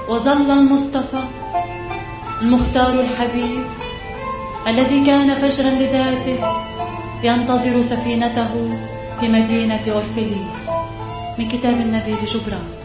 وظل المصطفى المختار الحبيب الذي كان فجرا لذاته ينتظر سفينته في مدينة أورفليس. من كتاب النبي لجبران.